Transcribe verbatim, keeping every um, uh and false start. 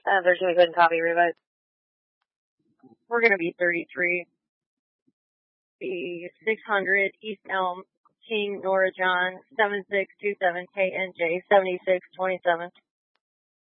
Uh, there's going to go ahead and copy revote. We're going to be thirty-three. The six hundred East Elm, King, Nora John, seven six two seven K N J, seventy-six twenty-seven.